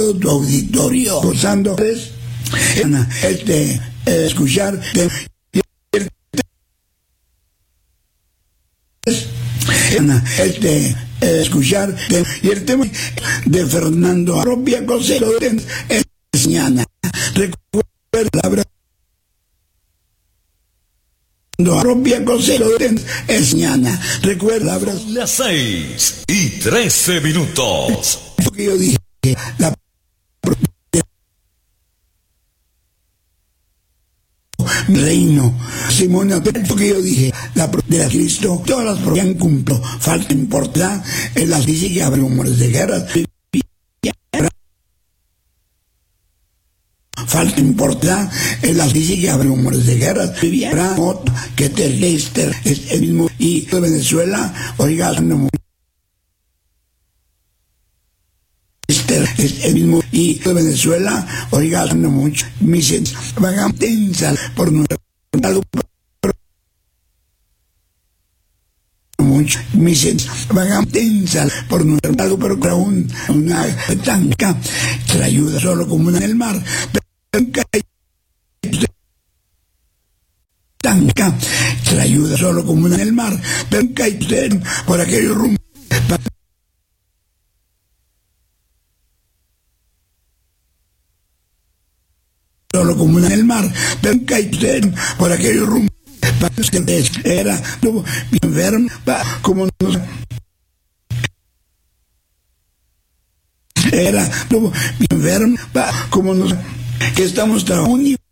tu auditorio gozando escuchar escuchar y el tema de Fernando Arrobia Cosero es mañana. Recuerda Arrobia Cosero es mañana. Recuerda las 6:13. Que yo dije la reino Simona, que yo dije de la Cristo, todas las propias cumplió, falta importante en las dice que habrá rumores de guerra, falta importante en las dice que habrá rumores de guerra, habrá que Terlester es el mismo y de Venezuela, oiga, no es el mismo y de Venezuela, oiga, no mucho, misen, van a tensar por nuestro mucho, misen, van a tensar por nuestro algo, pero con una tanca que la ayuda solo como una en el mar, tanca que la ayuda solo como una en el mar, pero cae por aquellos rumbos. Solo como una en el mar, pero cae por aquellos rumbos. Era enfermo, como nos era enfermo, como nos que estamos trabajando